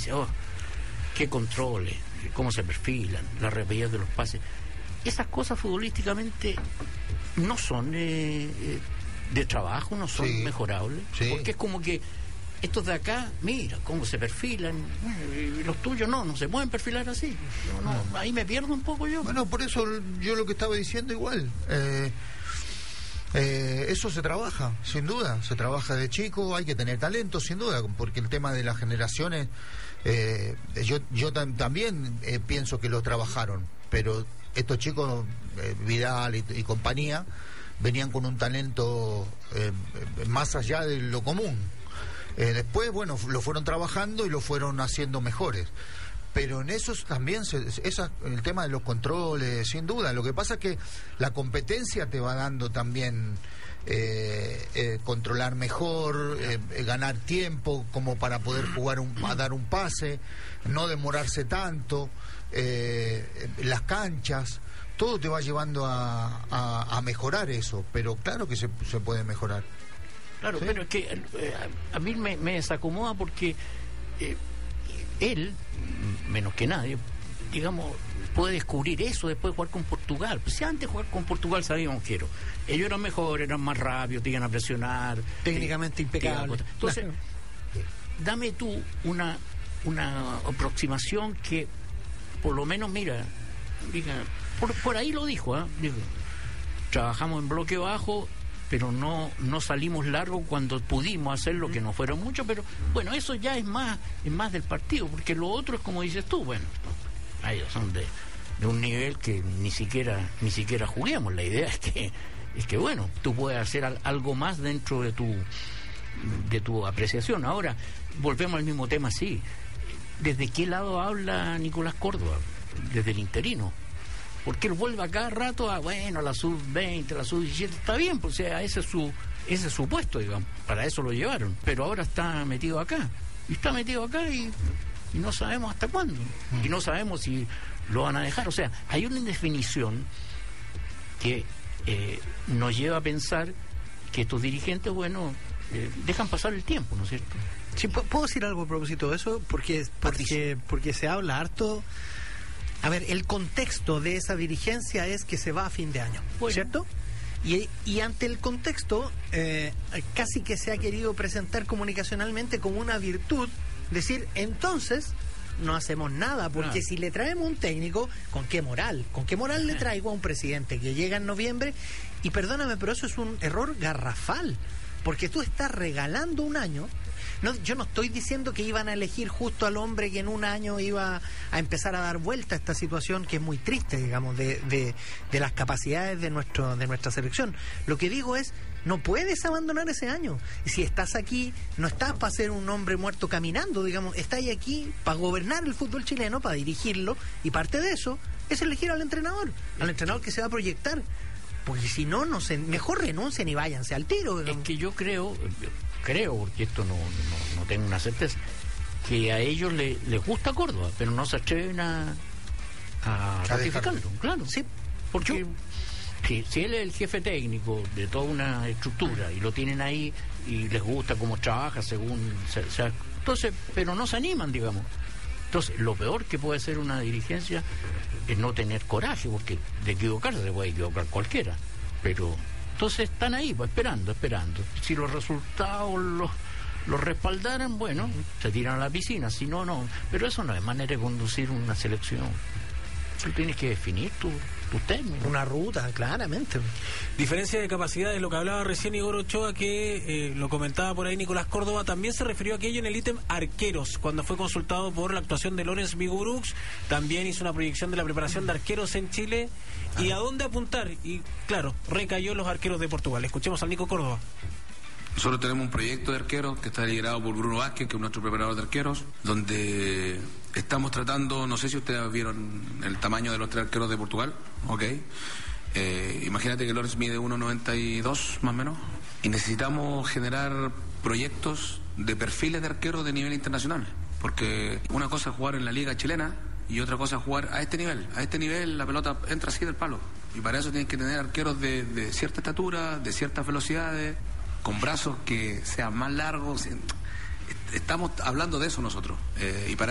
dice, qué controles, cómo se perfilan, la rapidez de los pases. Esas cosas futbolísticamente no son de trabajo, no son mejorables, porque es como que estos de acá, mira cómo se perfilan, y los tuyos no se pueden perfilar así. Ahí me pierdo un poco yo. Bueno, por eso yo lo que estaba diciendo igual, eso se trabaja, sin duda, se trabaja de chico, hay que tener talento, sin duda, porque el tema de las generaciones, yo también pienso que lo trabajaron, pero estos chicos, Vidal y compañía, venían con un talento más allá de lo común. Después, bueno, lo fueron trabajando y lo fueron haciendo mejores. Pero en eso también, el tema de los controles, sin duda. Lo que pasa es que la competencia te va dando también controlar mejor, ganar tiempo como para poder jugar a dar un pase, no demorarse tanto, las canchas, todo te va llevando a mejorar eso. Pero claro que se puede mejorar. Claro, ¿sí? Pero es que a mí me desacomoda porque él, menos que nadie, digamos, puede descubrir eso después de jugar con Portugal. Pues si antes de jugar con Portugal sabíamos que ellos eran mejores, eran más rápidos, te iban a presionar. Técnicamente impecables. Entonces, dame tú una aproximación que, por lo menos, mira, por ahí lo dijo, dijo, trabajamos en bloque bajo, pero no salimos largo cuando pudimos hacerlo, que no fueron mucho, pero bueno, eso ya es más del partido, porque lo otro es como dices tú, bueno, ellos son de un nivel que ni siquiera juguemos. La idea es que bueno, tú puedes hacer algo más dentro de tu apreciación. Ahora, volvemos al mismo tema, sí. ¿Desde qué lado habla Nicolás Córdoba? Desde el interino. Porque él vuelve a cada rato a la sub-20, la sub-17, está bien, pues, o sea, ese es su puesto, digamos, para eso lo llevaron, pero ahora está metido acá, y no sabemos hasta cuándo, y no sabemos si lo van a dejar. O sea, hay una indefinición que nos lleva a pensar que estos dirigentes, dejan pasar el tiempo, ¿no es cierto? Sí, ¿puedo decir algo a propósito de eso? Porque se habla harto. A ver, el contexto de esa dirigencia es que se va a fin de año, ¿cierto? Y ante el contexto, casi que se ha querido presentar comunicacionalmente como una virtud, decir, entonces no hacemos nada, porque si le traemos un técnico, ¿con qué moral le traigo a un presidente que llega en noviembre? Y perdóname, pero eso es un error garrafal, porque tú estás regalando un año. Yo no estoy diciendo que iban a elegir justo al hombre que en un año iba a empezar a dar vuelta a esta situación que es muy triste, digamos, de las capacidades de nuestra selección. Lo que digo es, no puedes abandonar ese año. Y si estás aquí, no estás para ser un hombre muerto caminando, digamos, estás aquí para gobernar el fútbol chileno, para dirigirlo, y parte de eso es elegir al entrenador que se va a proyectar. Porque si no, mejor renuncien y váyanse al tiro, digamos. Es que yo creo, porque esto no tengo una certeza, que a ellos les gusta Córdoba, pero no se atreven a ratificarlo, claro. Sí, porque si él es el jefe técnico de toda una estructura y lo tienen ahí y les gusta cómo trabaja según entonces, pero no se animan, digamos. Entonces, lo peor que puede ser una dirigencia es no tener coraje, porque de equivocarse se puede equivocar cualquiera, pero entonces están ahí, esperando. Si los resultados los respaldaran, se tiran a la piscina, si no, pero eso no es manera de conducir una selección. Tú tienes que definir tus términos. Una ruta, claramente. Diferencia de capacidad, es lo que hablaba recién Igor Ochoa, que lo comentaba por ahí Nicolás Córdoba, también se refirió a aquello en el ítem arqueros, cuando fue consultado por la actuación de Lorenz Vigurux, también hizo una proyección de la preparación de arqueros en Chile, y a dónde apuntar, y claro, recayó en los arqueros de Portugal. Escuchemos al Nico Córdoba. Nosotros tenemos un proyecto de arqueros que está liderado por Bruno Vázquez, que es nuestro preparador de arqueros, donde estamos tratando, no sé si ustedes vieron el tamaño de los 3 arqueros de Portugal, imagínate que Lorenz mide 1,92 más o menos, y necesitamos generar proyectos de perfiles de arqueros de nivel internacional, porque una cosa es jugar en la liga chilena y otra cosa es jugar a este nivel la pelota entra así del palo, y para eso tienes que tener arqueros de cierta estatura, de ciertas velocidades, con brazos que sean más largos. Estamos hablando de eso nosotros, y para